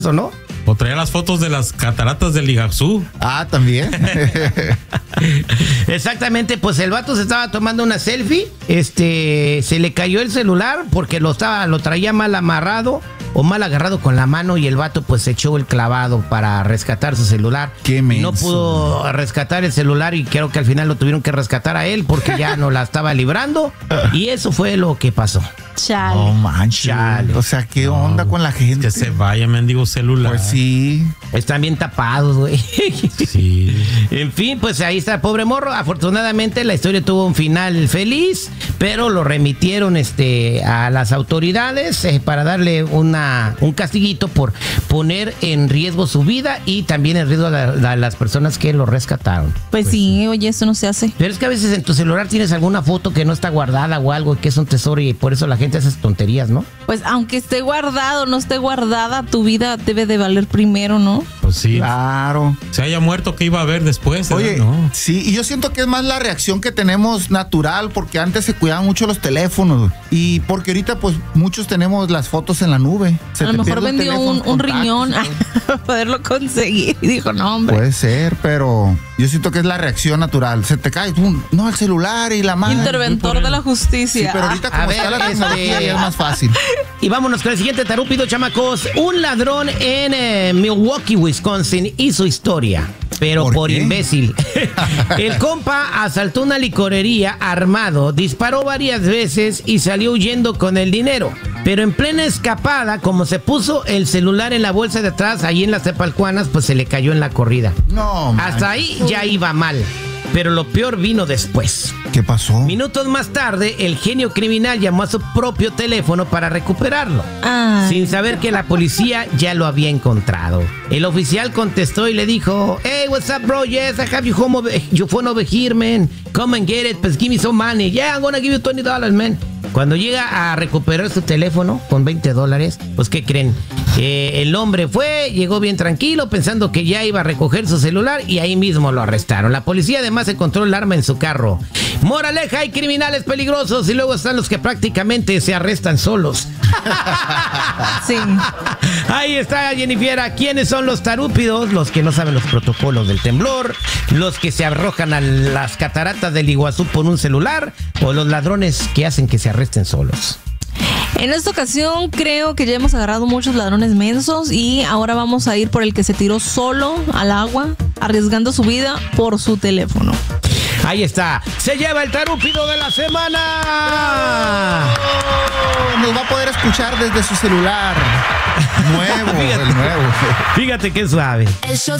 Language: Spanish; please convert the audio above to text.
¿no? O traía las fotos de las cataratas del Iguazú. Ah, también. Exactamente, pues el vato se estaba tomando una selfie, se le cayó el celular porque lo traía mal amarrado o mal agarrado con la mano y el vato pues se echó el clavado para rescatar su celular. Qué menso. No pudo rescatar el celular y creo que al final lo tuvieron que rescatar a él porque ya no la estaba librando y eso fue lo que pasó. Chale. No manches. Chale. O sea, ¿qué onda con la gente? Que se vaya, mendigo celular. Pues sí. Están bien tapados, güey. Sí. En fin, pues ahí está el pobre morro. Afortunadamente la historia tuvo un final feliz, pero lo remitieron a las autoridades para darle un castiguito por poner en riesgo su vida y también en riesgo a las personas que lo rescataron. Pues sí, oye, eso no se hace. Pero es que a veces en tu celular tienes alguna foto que no está guardada o algo que es un tesoro y por eso la gente hace tonterías, ¿no? Pues aunque esté guardado o no esté guardada, tu vida debe de valer primero, ¿no? Pues sí. Claro. Se haya muerto, ¿qué iba a haber después? Oye, ¿no? sí, y yo siento que es más la reacción que tenemos natural, porque antes se cuidaban mucho los teléfonos, y porque ahorita pues muchos tenemos las fotos en la nube. A lo mejor vendió un riñón para poderlo conseguir y dijo, no, hombre. Puede ser, pero yo siento que es la reacción natural. Se te cae, no, el celular y la mano. Interventor de la justicia. Sí, pero ahorita como está la tecnología ya es más fácil. Y vámonos con el siguiente tarúpido, chamacos. Un ladrón en Milwaukee, Wisconsin, hizo historia, pero por imbécil. El compa asaltó una licorería armado, disparó varias veces y salió huyendo con el dinero. Pero en plena escapada, como se puso el celular en la bolsa de atrás, ahí en las Tepalcuanas, pues se le cayó en la corrida. No, man. Hasta ahí ya iba mal. Pero lo peor vino después. ¿Qué pasó? Minutos más tarde, el genio criminal llamó a su propio teléfono para recuperarlo, sin saber que la policía ya lo había encontrado. El oficial contestó y le dijo, "Hey, what's up, bro? Yes, I have your phone over here, man. Come and get it, pues give me some money. Yeah, I'm gonna give you $20, man." Cuando llega a recuperar su teléfono con $20, pues ¿qué creen? El hombre llegó bien tranquilo pensando que ya iba a recoger su celular y ahí mismo lo arrestaron. La policía además encontró el arma en su carro. Moraleja, hay criminales peligrosos y luego están los que prácticamente se arrestan solos. Sí. Ahí está, Jennifer. ¿Quiénes son los tarúpidos? Los que no saben los protocolos del temblor, los que se arrojan a las cataratas del Iguazú por un celular o los ladrones que hacen que se arresten solos. En esta ocasión creo que ya hemos agarrado muchos ladrones mensos y ahora vamos a ir por el que se tiró solo al agua, arriesgando su vida por su teléfono. Ahí está, se lleva el tarúpido de la semana. Nos va a poder escuchar desde su celular. Nuevo, Fíjate, el nuevo. Fíjate qué suave. El show